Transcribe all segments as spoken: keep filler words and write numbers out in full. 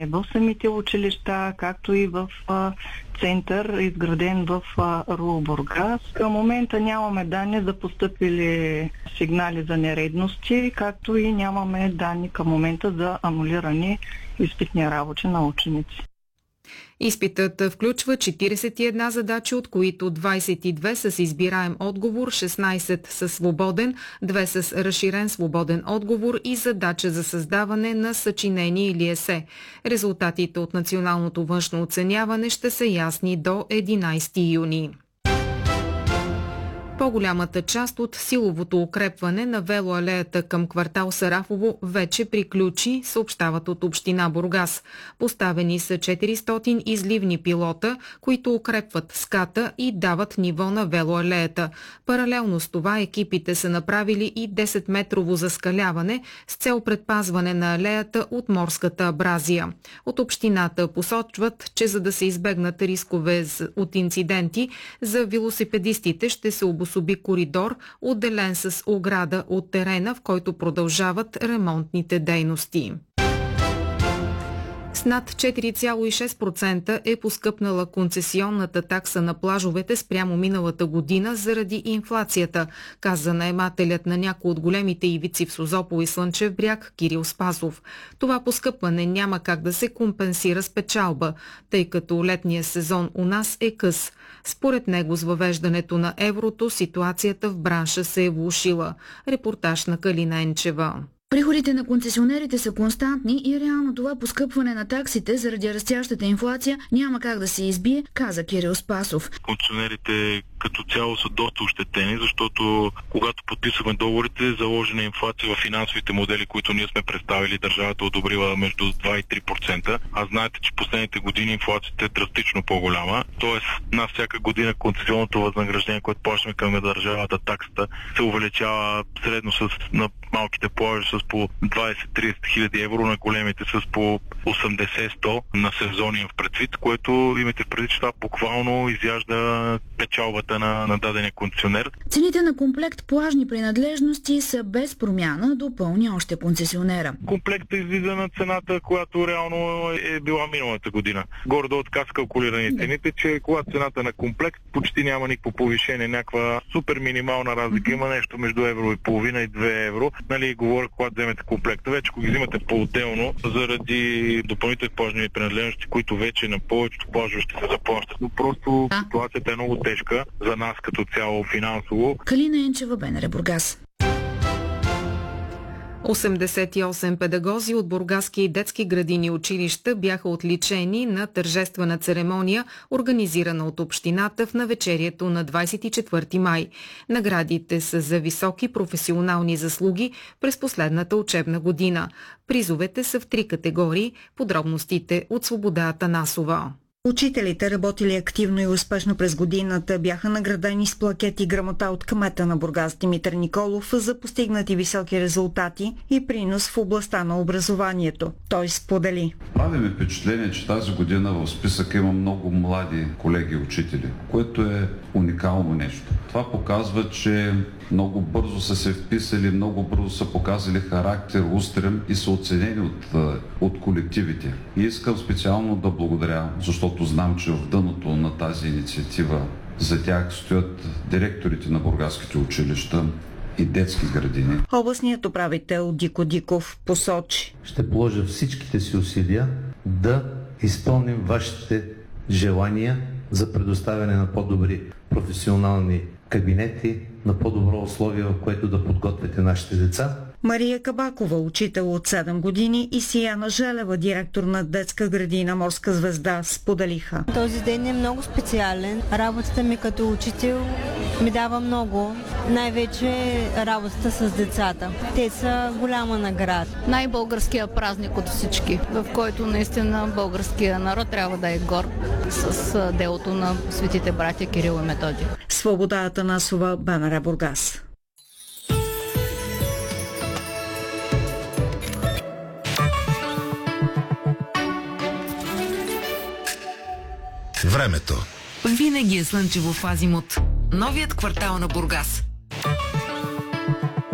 в самите училища, както и в а, център, изграден в РУО Бургас. Към момента нямаме данни за постъпили сигнали за нередности, както и нямаме данни към момента за анулирани изпитни работи на ученици. Изпитът включва четиридесет и една задачи, от които двадесет и две с избираем отговор, шестнадесет с свободен, две с разширен свободен отговор и задача за създаване на съчинение или есе. Резултатите от националното външно оценяване ще са ясни до единадесети юни. По-голямата част от силовото укрепване на велоалеята към квартал Сарафово вече приключи, съобщават от община Бургас. Поставени са четиристотин изливни пилота, които укрепват ската и дават ниво на велоалеята. Паралелно с това екипите са направили и десетметрово заскаляване с цел предпазване на алеята от морската абразия. От общината посочват, че за да се избегнат рискове от инциденти, за велосипедистите ще се обособят обособи коридор, отделен с ограда от терена, в който продължават ремонтните дейности. С над четири цяло и шест процента е поскъпнала концесионната такса на плажовете спрямо миналата година заради инфлацията, каза наемателят на някои от големите ивици в Созопол и Слънчев бряг Кирил Спасов. Това поскъпване няма как да се компенсира с печалба, тъй като летният сезон у нас е къс. Според него с въвеждането на еврото ситуацията в бранша се е влошила. Репортаж на Калина Енчева. Приходите на концесионерите са константни и реално това поскъпване на таксите заради растящата инфлация няма как да се избие, каза Кирил Спасов. Концесионерите като цяло са доста ощетени, защото когато подписваме договорите, заложена инфлация в финансовите модели, които ние сме представили, държавата одобрила между два и три процента, а знаете, че последните години инфлацията е драстично по-голяма. Тоест, на всяка година концесионното възнаграждение, което плащаме към държавата, таксата се увеличава средно с на малките плажи с по двадесет-тридесет хиляди евро, на големите с по осемдесет-сто на сезонен в предвид, което имате предвид, че това буквално изяжда печалбата на, на дадения концесионер. Цените на комплект плажни принадлежности са без промяна, допълни още концесионера. Комплектът излиза на цената, която реално е била миналата година. Горе-долу така са калкулирани цените, че когато цената на комплект почти няма никакво повишение, някаква супер минимална разлика, има нещо между евро и половина и две евро. Нали, говоря, когато вземете комплекта, вече ако ги взимате по-отделно, заради допълнителни плажни принадлежности, които вече на повечето плажове ще се заплащат. Но просто а? ситуацията е много тежка за нас като цяло финансово. Калина Енчева, БНР Бургас. осемдесет и осем педагози от бургаски детски градини и училища бяха отличени на тържествена церемония, организирана от общината в навечерието на двадесет и четвърти май. Наградите са за високи професионални заслуги през последната учебна година. Призовете са в три категории, подробностите от Свобода Атанасова. Учителите, работили активно и успешно през годината, бяха наградени с плакет и грамота от кмета на Бургас Димитър Николов за постигнати високи резултати и принос в областта на образованието. Той сподели: прави ми впечатление, че тази година в списъка има много млади колеги учители, което е уникално нещо. Това показва, че много бързо са се вписали, много бързо са показали характер, устрем и са оценени от, от колективите. И искам специално да благодаря, защото знам, че в дъното на тази инициатива за тях стоят директорите на бургаските училища и детски градини. Областният управител Дико Диков посочи: ще положа всичките си усилия да изпълним вашите желания за предоставяне на по-добри професионални кабинети, на по-добро условие, в което да подготвяте нашите деца. Мария Кабакова, учител от седем години, и Сияна Желева, директор на детска градина Морска звезда, споделиха: този ден е много специален. Работата ми като учител ми дава много. Най-вече работата с децата. Те са голяма награда. Най-българския празник от всички, в който наистина българския народ трябва да е горд с делото на светите братя Кирил и Методий. Свобода Атанасова, БНР Бургас. Времето. Винаги е слънчево в Азимут. Новият квартал на Бургас.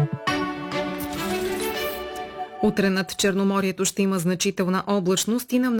Утре над Черноморието ще има значителна облачност и на